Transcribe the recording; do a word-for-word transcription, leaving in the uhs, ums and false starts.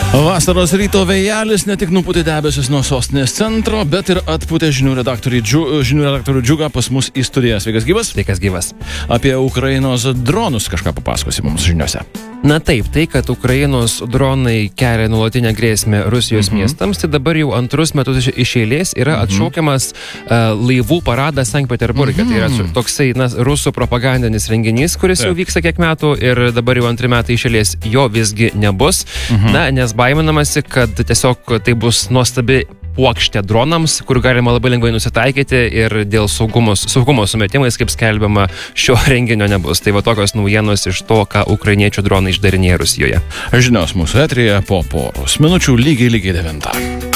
Vasaros ryto vėjelis ne tik nupūtė debesis nuo sostinės centro, bet ir atpūtė žinių redaktorių, džiu, žinių redaktorių džiugą pas mus į studiją. Sveikas gyvas? Sveikas gyvas. Apie Ukrainos dronus kažką papasakosi mums žiniuose. Na taip, tai, kad Ukrainos dronai kelia nuolatinę grėsmę Rusijos mhm. miestams, tai dabar jau antrus metus iš eilės yra mhm. atšaukiamas uh, laivų paradas Sankt Peterburge. Mhm. Tai yra toksai na, rusų propagandinis renginys, kuris taip. jau vyksta kiek metų ir dabar jau antri metai iš eilės jo visgi nebus. Mhm. Na, nes baiminamasi, kad tiesiog tai bus nuostabi puokštė dronams, kur galima labai lengvai nusitaikyti ir dėl saugumos, saugumo sumetimais, kaip skelbiama, šio renginio nebus. Tai va tokios naujienos iš to, ką ukrainiečių dronai išdarinėja Rusijoje. Žinios mūsų eteryje po poros minučių lygiai lygiai devintą.